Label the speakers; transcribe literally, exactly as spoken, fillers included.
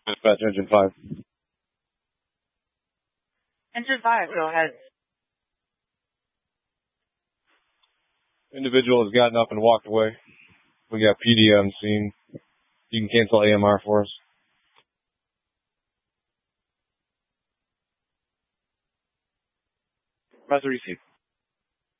Speaker 1: Dispatch engine five.
Speaker 2: Engine five, go ahead.
Speaker 1: Individual has gotten up and walked away. We got P D on scene. You can cancel A M R for us.
Speaker 3: Press receive.